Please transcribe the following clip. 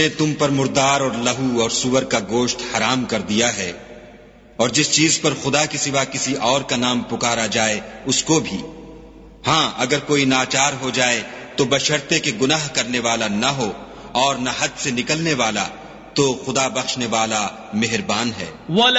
तुम पर मुर्दार और लहू और सुअर का गोश्त हराम कर दिया है, और जिस चीज पर खुदा के सिवा किसी और का नाम पुकारा जाए उसको भी। हाँ, अगर कोई नाचार हो जाए तो बशर्ते कि गुनाह करने वाला न हो और न हद से निकलने वाला, तो खुदा बख्शने वाला मेहरबान है।